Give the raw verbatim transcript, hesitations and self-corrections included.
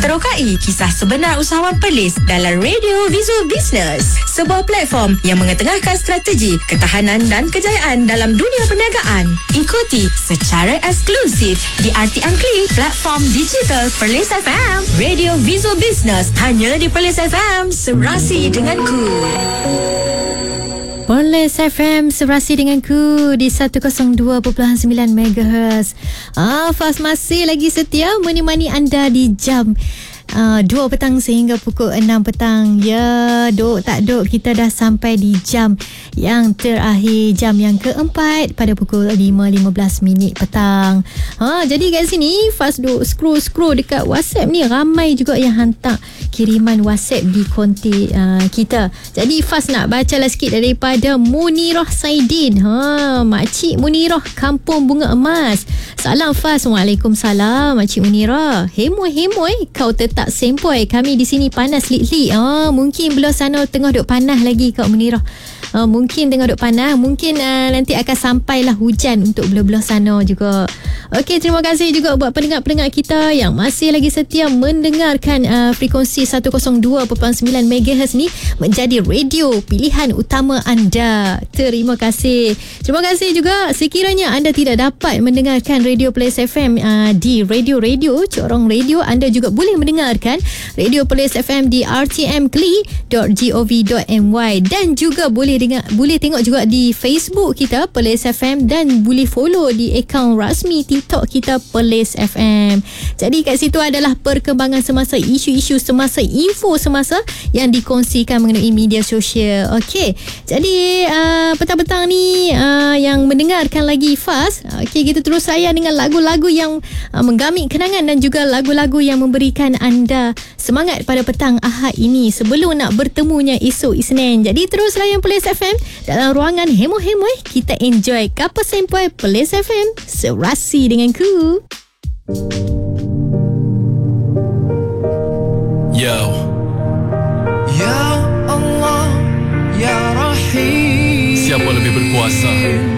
Terokai kisah sebenar usahawan Perlis dalam Radio Visual Business, sebuah platform yang mengetengahkan strategi, ketahanan dan kejayaan dalam dunia perniagaan. Ikuti secara eksklusif di R T M Klik, platform digital Perlis F M. Radio Visual Business hanya di Perlis F M, serasi denganku. Perlis F M, serasi denganku di seratus dua perpuluhan sembilan megahertz. Ah, Faz masih lagi setia menemani anda di jam Uh, dua petang sehingga pukul enam petang. Ya, duk tak duk kita dah sampai di jam yang terakhir, jam yang keempat pada pukul lima lima belas minit petang. Ha, jadi kat sini Faz duk scroll-scroll dekat WhatsApp ni, ramai juga yang hantar kiriman WhatsApp di konti uh, kita. Jadi Faz nak bacalah sikit daripada Munirah Saidin. Ha, Makcik Munirah, Kampung Bunga Emas. Salam Faz. Waalaikumsalam Makcik Munirah. Hemoi-hemoi kau tetap tak sempoi. Kami di sini panas lik-lik. Ah, mungkin belah sana tengah duk panas lagi Kak Munirah. Uh, mungkin tengah duk panas. Mungkin uh, nanti akan sampailah hujan untuk belah-belah sana juga. Okey, terima kasih juga buat pendengar-pendengar kita yang masih lagi setia mendengarkan uh, frekuensi seratus dua perpuluhan sembilan megahertz ni menjadi radio pilihan utama anda. Terima kasih. Terima kasih juga sekiranya anda tidak dapat mendengarkan Radio Perlis F M uh, di radio-radio corong radio, anda juga boleh mendengarkan Radio Perlis F M di r t m kli dot gov dot m y dan juga boleh dengar, boleh tengok juga di Facebook kita Perlis F M dan boleh follow di akaun rasmi TikTok kita Perlis F M. Jadi kat situ adalah perkembangan semasa, isu-isu semasa, info semasa yang dikongsikan mengenai media sosial. Okey. Jadi uh, petang-petang ni uh, yang mendengarkan lagi Faz, okey, kita terus layan dengan lagu-lagu yang uh, menggamit kenangan dan juga lagu-lagu yang memberikan anda semangat pada petang Ahad ini sebelum nak bertemunya esok Isnin. Jadi terus layan Perlis F M dalam ruangan hemo-hemo. Kita enjoy Kapal Sempoi Perlis F M, serasi denganku. Yo. Ya Allah, Ya Rahim. Siapa lebih berkuasa?